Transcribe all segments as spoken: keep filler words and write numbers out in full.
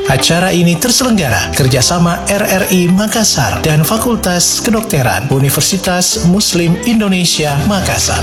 Acara ini terselenggara kerjasama R R I Makassar dan Fakultas Kedokteran Universitas Muslim Indonesia Makassar.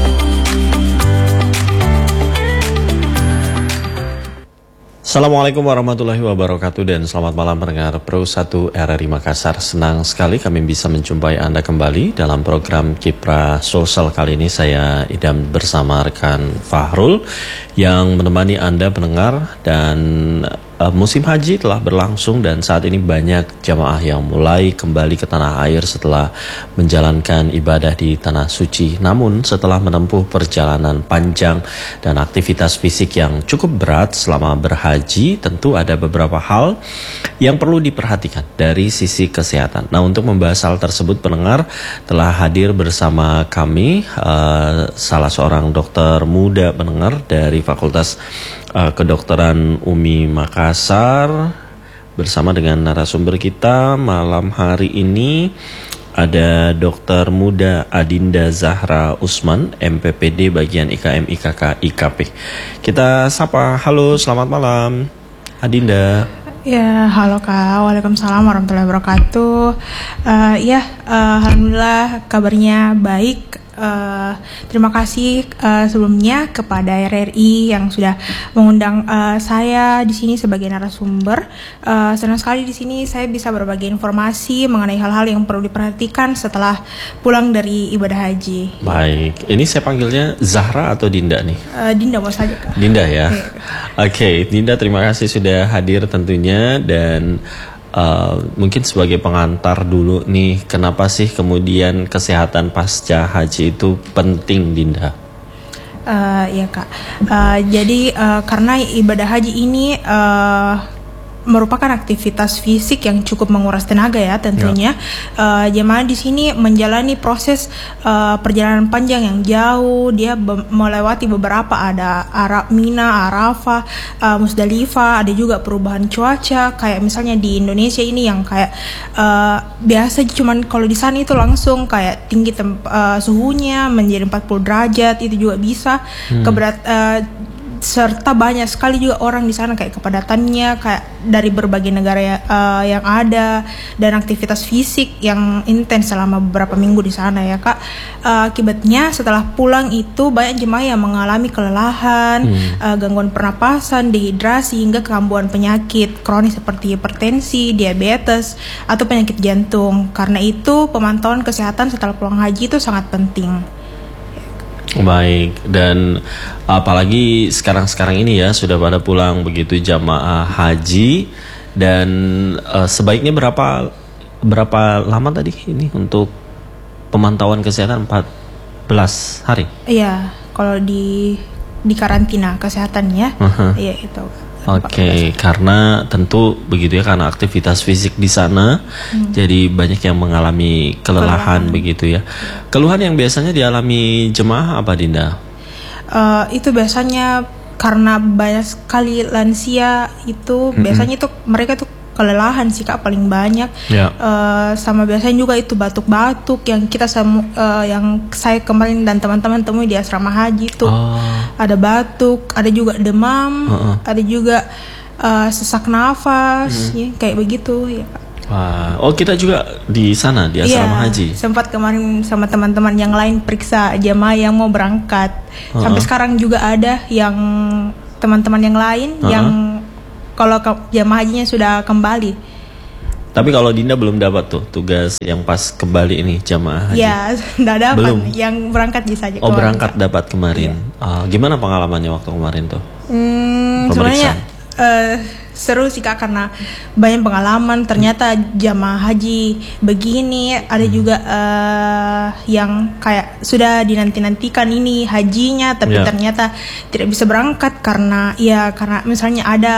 Assalamualaikum warahmatullahi wabarakatuh dan selamat malam pendengar Pro satu R R I Makassar. Senang sekali kami bisa menjumpai Anda kembali dalam program Kiprah Sosial. Kali ini saya Idam bersama rekan Fahrul yang menemani Anda pendengar. Dan uh, musim haji telah berlangsung dan saat ini banyak jamaah yang mulai kembali ke tanah air setelah menjalankan ibadah di tanah suci. Namun setelah menempuh perjalanan panjang dan aktivitas fisik yang cukup berat selama berhaji, tentu ada beberapa hal yang perlu diperhatikan dari sisi kesehatan. Nah, untuk membahas hal tersebut, pendengar, telah hadir bersama kami uh, salah seorang dokter muda pendengar dari Fakultas uh, Kedokteran U M I Makassar. Bersama dengan narasumber kita malam hari ini ada dokter muda Adinda Zahra Usman, M P P D bagian I K M I K K I K P. Kita sapa, halo, selamat malam Adinda. Ya, halo Kak, waalaikumsalam warahmatullahi wabarakatuh. uh, Ya, uh, alhamdulillah kabarnya baik. Uh, terima kasih uh, sebelumnya kepada R R I yang sudah mengundang uh, saya di sini sebagai narasumber. Uh, senang sekali di sini saya bisa berbagi informasi mengenai hal-hal yang perlu diperhatikan setelah pulang dari ibadah haji. Baik, ini saya panggilnya Zahra atau Dinda nih? Uh, Dinda mau saja Kak. Dinda ya. Oke, okay, Dinda, terima kasih sudah hadir tentunya. Dan Uh, mungkin sebagai pengantar dulu nih, kenapa sih kemudian kesehatan pasca haji itu penting, Dinda? Uh, ya Kak, uh, jadi uh, karena ibadah haji ini uh, merupakan aktivitas fisik yang cukup menguras tenaga ya tentunya. Ya. Uh, jemaah di sini menjalani proses uh, perjalanan panjang yang jauh. Dia be- melewati beberapa, ada Arab, Mina, Arafah, uh, Musdalifah. Ada juga perubahan cuaca. Kayak misalnya di Indonesia ini yang kayak uh, biasa cuman kalau di sana itu langsung kayak tinggi tem- uh, suhunya menjadi empat puluh derajat, itu juga bisa. Hmm. Keberat uh, serta banyak sekali juga orang di sana, kayak kepadatannya kayak dari berbagai negara ya, uh, yang ada, dan aktivitas fisik yang intens selama beberapa minggu di sana ya Kak. Uh, akibatnya setelah pulang itu banyak jemaah yang mengalami kelelahan, hmm. uh, gangguan pernapasan, dehidrasi hingga kambuhan penyakit kronis seperti hipertensi, diabetes atau penyakit jantung. Karena itu pemantauan kesehatan setelah pulang haji itu sangat penting. Baik, dan apalagi sekarang-sekarang ini ya sudah pada pulang begitu jamaah haji. Dan uh, sebaiknya berapa berapa lama tadi ini untuk pemantauan kesehatan? Empat belas hari? Iya, kalau di di karantina kesehatan ya. Uh-huh. Iya itu. Oke, okay, karena tentu begitu ya, karena aktivitas fisik di sana, hmm. jadi banyak yang mengalami kelelahan, kelelahan begitu ya. Keluhan yang biasanya dialami jemaah apa, Dinda? Uh, itu biasanya karena banyak sekali lansia itu, mm-hmm. biasanya itu mereka tuh kelelahan sih Kak paling banyak. Yeah. Uh, sama biasanya juga itu batuk-batuk yang kita semu, uh, yang saya kemarin dan teman-teman temui di asrama haji tuh. Oh. Ada batuk, ada juga demam, uh-uh. ada juga uh, sesak nafas, mm. ya, kayak begitu ya Kak. Wah. Oh, kita juga di sana di asrama yeah, haji. Sempat kemarin sama teman-teman yang lain periksa jamaah yang mau berangkat. Uh-uh. Sampai sekarang juga ada yang teman-teman yang lain uh-uh. yang kalau ke, jamaah hajinya sudah kembali. Tapi kalau Dinda belum dapat tuh tugas yang pas kembali ini jamaah haji. Ya, sudah dapat. Belum. Yang berangkat bisa aja. Oh, berangkat dapat kemarin. Ya. Uh, gimana pengalamannya waktu kemarin tuh? Hmm, sebenarnya uh, seru sih Kak, karena banyak pengalaman. Ternyata jamaah haji begini, ada juga uh, yang kayak sudah dinanti-nantikan ini hajinya, tapi ya. ternyata tidak bisa berangkat karena ya karena misalnya ada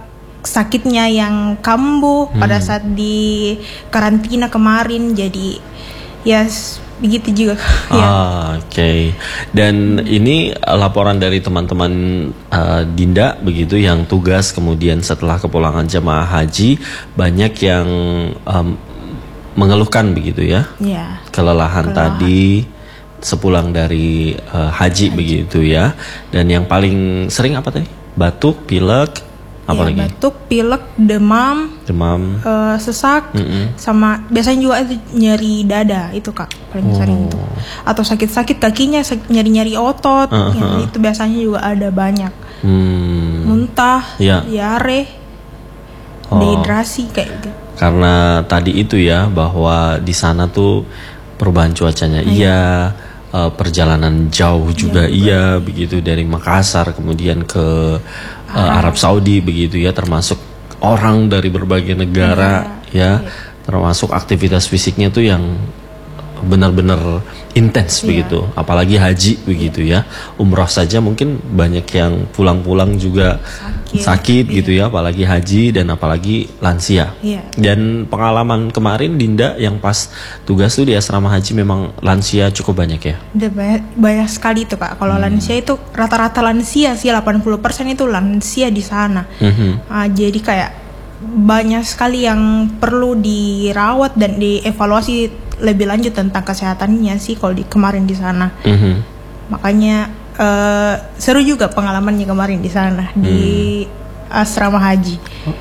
sakitnya yang kambuh hmm. pada saat di karantina kemarin. Jadi ya begitu juga. Ah, ya. Oke. Okay. Dan ini laporan dari teman-teman uh, Dinda begitu yang tugas kemudian setelah kepulangan jemaah haji banyak yang um, mengeluhkan begitu ya. Ya. Kelelahan, kelelahan tadi sepulang dari uh, haji, haji begitu ya. Dan yang paling sering apa tadi? Batuk, pilek. Apalagi? Ya, batuk, pilek, demam, Demam, uh, sesak, Mm-mm. sama biasanya juga itu nyeri dada itu kak paling Oh. sering itu. Atau sakit-sakit kakinya, sak- nyeri-nyeri otot, Uh-huh. ya, itu biasanya juga ada banyak. hmm, Muntah, Ya. diare, Oh. dehidrasi kayak gitu. karena tadi itu ya bahwa di sana tuh perubahan cuacanya iya, eh, perjalanan jauh juga iya, begitu dari Makassar kemudian ke eh, Arab Saudi begitu ya, termasuk orang dari berbagai negara ya, termasuk aktivitas fisiknya tuh yang benar-benar intens begitu, apalagi haji begitu ya. Umroh saja mungkin banyak yang pulang-pulang juga sakit, Sakit, gitu ya, apalagi haji dan apalagi lansia. Iya. Dan pengalaman kemarin Dinda yang pas tugas tuh di asrama haji memang lansia cukup banyak ya. Udah banyak, banyak sekali tuh kak. Kalau lansia itu rata-rata lansia sih, delapan puluh persen itu lansia di sana. Mhm. Ah, jadi kayak banyak sekali yang perlu dirawat dan dievaluasi lebih lanjut tentang kesehatannya sih kalau di kemarin di sana. Mhm. Makanya eh, seru juga pengalamannya kemarin di sana di asrama haji.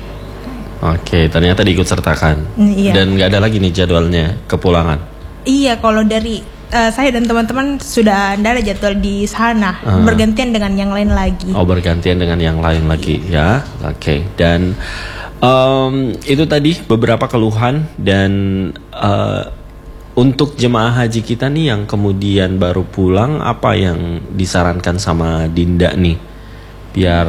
Oke, ternyata diikut sertakan. Mm, iya. Dan nggak ada lagi nih jadwalnya kepulangan. Iya, kalau dari eh, saya dan teman-teman sudah tidak ada jadwal di sana, Ah. bergantian dengan yang lain lagi. Oh, bergantian dengan yang lain lagi ya. Oke. Dan em, itu tadi beberapa keluhan dan eh, untuk jemaah haji kita nih yang kemudian baru pulang, apa yang disarankan sama Dinda nih biar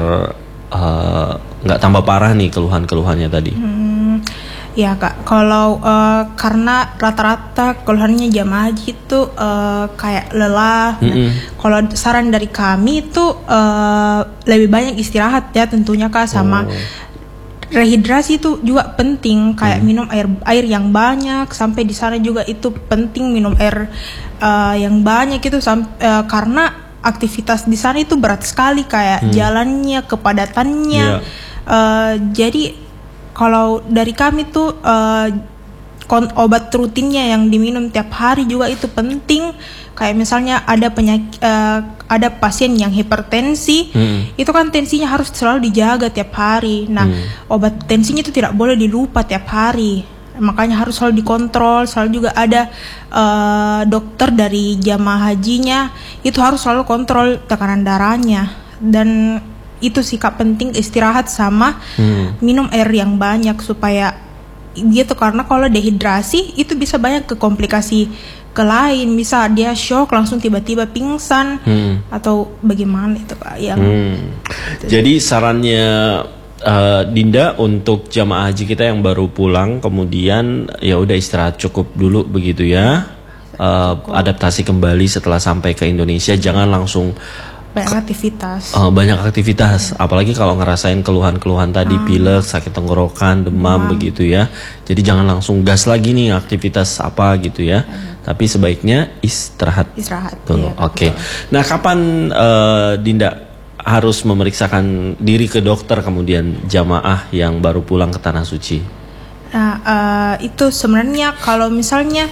eh, nggak tambah parah nih keluhan-keluhannya tadi? Hmm, ya kak, kalau eh, karena rata-rata keluhannya jamaah haji itu eh, kayak lelah. Nah, Mm-mm. kalau saran dari kami itu eh, lebih banyak istirahat ya tentunya kak, sama Oh. rehidrasi itu juga penting, kayak minum air air yang banyak. Sampai di sana juga itu penting minum air eh, yang banyak itu sam- eh, karena aktivitas di sana itu berat sekali, kayak jalannya, kepadatannya. Iya. Eh, jadi kalau dari kami tuh eh, kon- obat rutinnya yang diminum tiap hari juga itu penting. Kayak misalnya ada penyakit, eh, ada pasien yang hipertensi, Hmm. itu kan tensinya harus selalu dijaga tiap hari. Nah, obat tensinya itu tidak boleh dilupa tiap hari. Makanya harus selalu dikontrol. Selalu juga ada eh, dokter dari jamaah hajinya, itu harus selalu kontrol tekanan darahnya. Dan itu sikap penting, istirahat sama Hmm. minum air yang banyak supaya gitu, karena kalau dehidrasi itu bisa banyak ke komplikasi ke lain, bisa dia shock langsung tiba-tiba pingsan Hmm. atau bagaimana itu kak yang Hmm. Jadi sarannya eh, Dinda untuk jamaah haji kita yang baru pulang kemudian ya udah istirahat cukup dulu begitu ya. Eh, adaptasi kembali setelah sampai ke Indonesia, jangan langsung banyak aktivitas. eh, banyak aktivitas, apalagi kalau ngerasain keluhan-keluhan tadi, pilek, sakit tenggorokan, demam begitu ya. Jadi jangan langsung gas lagi nih aktivitas apa gitu ya. Tapi sebaiknya istirahat Istirahat. dulu. Iya, Oke. betul. Nah, kapan eh, Dinda harus memeriksakan diri ke dokter kemudian jamaah yang baru pulang ke Tanah Suci? Nah, eh, itu sebenarnya kalau misalnya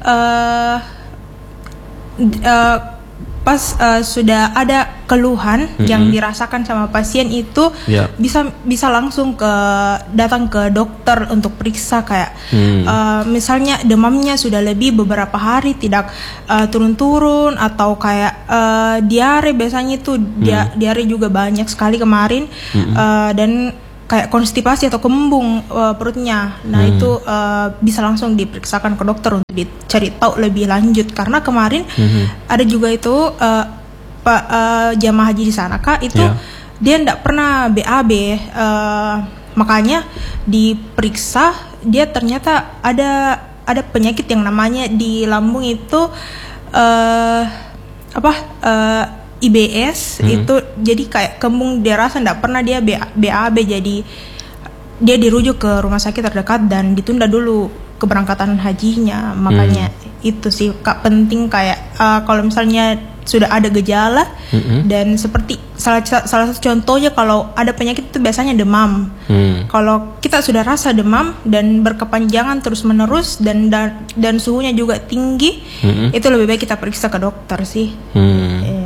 eh eh, pas eh, sudah ada keluhan yang dirasakan sama pasien itu, Ya. bisa bisa langsung ke datang ke dokter untuk periksa, kayak Hmm. eh, misalnya demamnya sudah lebih beberapa hari tidak eh, turun-turun, atau kayak eh, diare, biasanya itu dia, diare juga banyak sekali kemarin. Eh, dan kayak konstipasi atau kembung eh, perutnya. Nah, itu eh, bisa langsung diperiksakan ke dokter untuk dicari tahu lebih lanjut, karena kemarin ada juga itu eh, pak eh, jamaah haji di sana kak itu Ya. dia tidak pernah B A B, eh, makanya diperiksa dia ternyata ada ada penyakit yang namanya di lambung itu eh, apa eh, I B S. Itu jadi kayak kembung, dia rasa tidak pernah dia B A B, jadi dia dirujuk ke rumah sakit terdekat dan ditunda dulu keberangkatan hajinya. Makanya itu sih kak penting, kayak uh, kalau misalnya sudah ada gejala dan seperti salah salah satu contohnya kalau ada penyakit itu biasanya demam. Hmm. Kalau kita sudah rasa demam dan berkepanjangan terus menerus dan dan, dan suhunya juga tinggi, itu lebih baik kita periksa ke dokter sih. Hmm. Eh,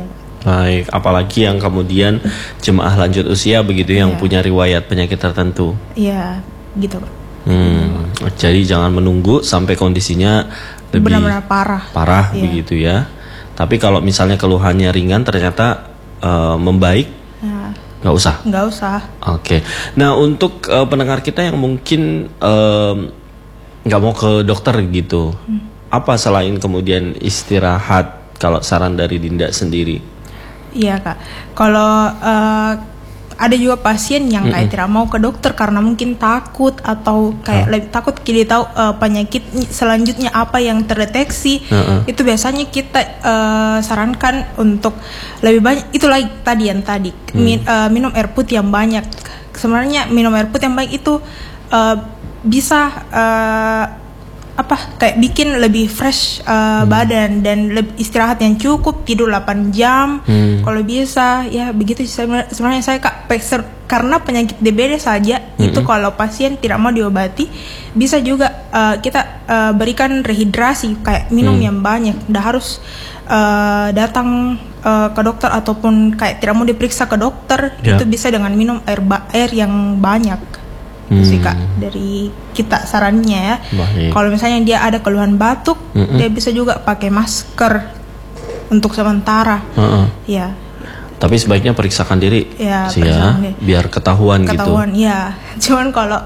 Baik, apalagi yang kemudian jemaah lanjut usia begitu yang Iya. punya riwayat penyakit tertentu. Iya, gitu. Hmm, jadi jangan menunggu sampai kondisinya lebih Benar-benar parah. parah Iya. begitu ya. Tapi kalau misalnya keluhannya ringan ternyata eh, membaik, Nah, nggak usah. nggak usah. Oke. Nah untuk eh, pendengar kita yang mungkin em, nggak mau ke dokter gitu, Hmm. apa selain kemudian istirahat? Kalau saran dari Dinda sendiri? Iya kak, kalau uh, ada juga pasien yang kayak tidak mau ke dokter karena mungkin takut atau kayak Ah. lebih takut kita tahu uh, penyakit selanjutnya apa yang terdeteksi. Ah, ah. Itu biasanya kita uh, sarankan untuk lebih banyak. Itu lagi tadi yang tadi min- uh, minum air putih yang banyak. Sebenarnya minum air putih yang baik itu uh, bisa uh, apa kayak bikin lebih fresh uh, badan dan lebih istirahat yang cukup, tidur delapan jam Hmm. kalau bisa ya begitu sih. Sebenarnya sebenarnya saya kak peser, karena penyakit D B D saja itu kalau pasien tidak mau diobati bisa juga uh, kita uh, berikan rehidrasi kayak minum Hmm. yang banyak, nggak harus uh, datang uh, ke dokter ataupun kayak tidak mau diperiksa ke dokter. Ya. Itu bisa dengan minum air ba- air yang banyak. Hmm. Sih kak dari kita sarannya ya. Baik. Kalau misalnya dia ada keluhan batuk, Mm-mm. dia bisa juga pakai masker untuk sementara. Heeh. Ya, Tapi sebaiknya periksakan diri Ya, sih ya, periksakan diri. biar ketahuan, ketahuan ya. Cuman kalau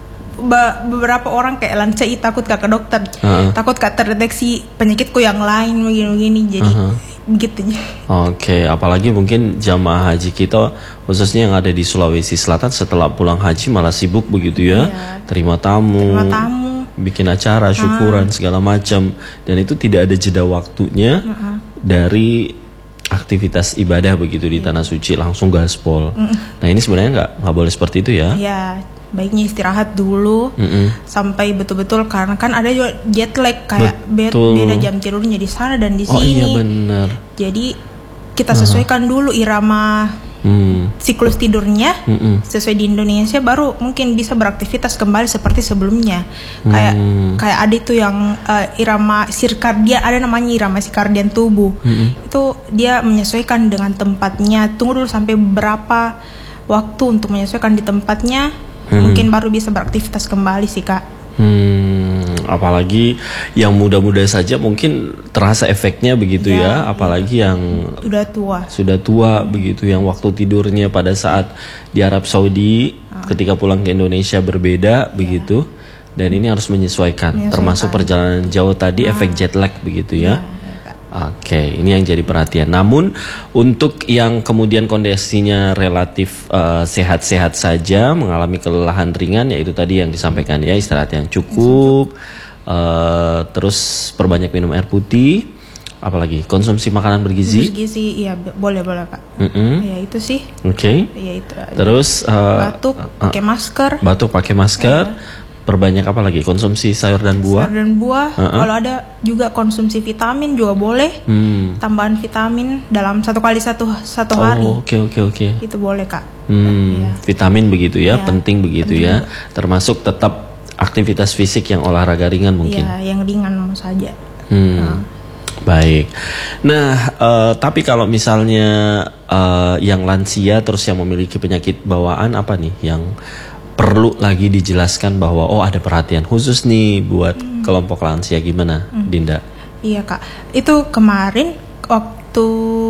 be- beberapa orang kayak lansia ih, takut gak ke dokter, Heeh. takut gak terdeteksi penyakitku yang lain begini-begini, jadi Heeh. begitu. gitu. Oke, apalagi mungkin jamaah haji kita khususnya yang ada di Sulawesi Selatan setelah pulang haji malah sibuk begitu ya, Iya. terima tamu, Terima tamu. bikin acara, syukuran segala macam, dan itu tidak ada jeda waktunya dari aktivitas ibadah begitu di tanah suci langsung gaspol. Nah ini sebenarnya nggak nggak boleh seperti itu ya. Ya, baiknya istirahat dulu Mm-mm. sampai betul-betul, karena kan ada juga jet lag kayak be- Betul. beda jam tidurnya di sana dan di Oh sini. iya benar. Jadi kita sesuaikan dulu irama Hmm. siklus tidurnya Mm-mm. sesuai di Indonesia, baru mungkin bisa beraktivitas kembali seperti sebelumnya. Kayak Hmm. kayak ada itu yang uh, irama sirkadian, ada namanya irama sirkadian tubuh. Itu dia menyesuaikan dengan tempatnya. Tunggu dulu sampai berapa waktu untuk menyesuaikan di tempatnya, mungkin baru bisa beraktivitas kembali sih kak. Hmm, apalagi yang muda-muda saja mungkin terasa efeknya begitu ya, apalagi yang Udah tua. sudah tua begitu, yang waktu tidurnya pada saat di Arab Saudi ketika pulang ke Indonesia berbeda begitu, dan ini harus menyesuaikan, Menyesuaikan. termasuk perjalanan jauh tadi, efek jet lag begitu ya. Oke, ini yang jadi perhatian. Namun untuk yang kemudian kondisinya relatif eh, sehat-sehat saja, mengalami kelelahan ringan, yaitu tadi yang disampaikan ya, istirahat yang cukup, eh, terus perbanyak minum air putih, apalagi konsumsi makanan bergizi. Gizi, iya b- boleh boleh kak. Mm-mm. Ya itu sih. Oke. Ya itu. aja. Terus eh, Batuk, pakai masker. batuk pakai masker, perbanyak apa lagi? Konsumsi sayur dan buah. Sayur dan buah. Uh-uh. Kalau ada juga konsumsi vitamin juga boleh. Hmm. Tambahan vitamin dalam satu kali satu satu hari. Oh, oke oke oke. Itu boleh kak. Hmm, vitamin begitu ya, Iya, penting begitu ya. Termasuk tetap aktivitas fisik yang olahraga ringan mungkin. Ya yang ringan saja. Hmm. Baik. Nah, eh, tapi kalau misalnya eh, yang lansia terus yang memiliki penyakit bawaan apa nih yang perlu lagi dijelaskan bahwa oh ada perhatian khusus nih buat kelompok lansia, gimana, Dinda? Iya kak. Itu kemarin waktu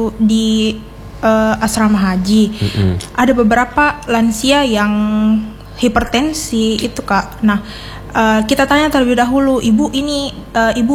di eh, asrama haji ada beberapa lansia yang hipertensi itu kak. Nah eh, kita tanya terlebih dahulu, ibu ini eh, ibu